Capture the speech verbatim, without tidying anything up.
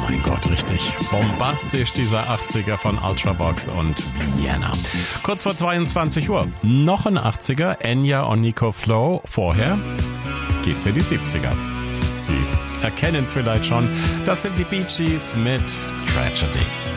mein Gott, richtig bombastisch, dieser achtziger von Ultravox und Vienna. Kurz vor zweiundzwanzig Uhr, noch ein achtziger, Enya und Nico Flow. Vorher geht's in die siebziger. Sie erkennen es vielleicht schon, das sind die Bee Gees mit Tragedy.